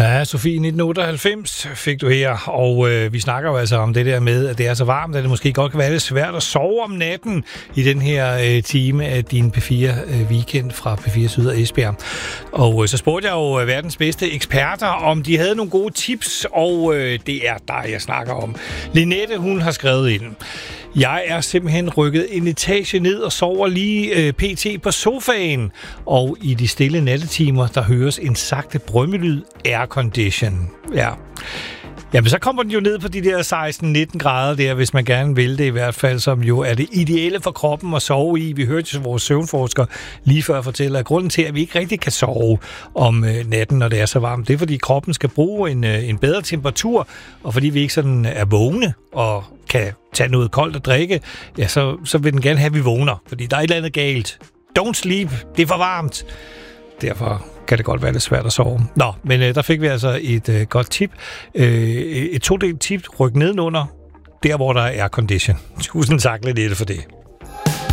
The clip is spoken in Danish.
Ja, Sofie, 1998 fik du her, og vi snakker jo altså om det der med, at det er så varmt, at det måske godt kan være lidt svært at sove om natten i den her time af din P4-weekend fra P4 Syd og Esbjerg. Og så spurgte jeg jo verdens bedste eksperter, om de havde nogle gode tips, og det er dig, jeg snakker om. Linette, hun har skrevet ind: jeg er simpelthen rykket en etage ned og sover lige pt. På sofaen. Og i de stille nattetimer, der høres en sagte brømmelyd, aircondition. Ja. Jamen, så kommer den jo ned på de der 16-19 grader der, hvis man gerne vil det i hvert fald, som jo er det ideelle for kroppen at sove i. Vi hørte jo vores søvnforsker lige før fortælle, at grunden til, at vi ikke rigtig kan sove om natten, når det er så varmt, det er, fordi kroppen skal bruge en bedre temperatur, og fordi vi ikke sådan er vågne og kan tage noget koldt at drikke, ja, så vil den gerne have, at vi vågner, fordi der er et eller andet galt. Don't sleep, det er for varmt. Derfor kan det godt være lidt svært at sove. Nå, men der fik vi altså et godt tip. Et todelt tip, ryk nedenunder, der hvor der er aircondition. Tusind tak, Linette, for det.